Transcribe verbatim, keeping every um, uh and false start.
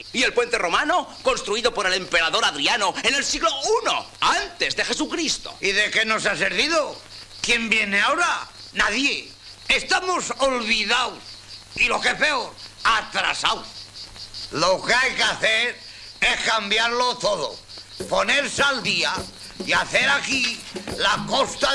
Y el puente romano, construido por el emperador Adriano en el siglo primero, antes de Jesucristo. ¿Y de qué nos ha servido? ¿Quién viene ahora? Nadie. Estamos olvidados. Y lo que es peor, atrasados. Lo que hay que hacer es cambiarlo todo. Ponerse al día y hacer aquí la costa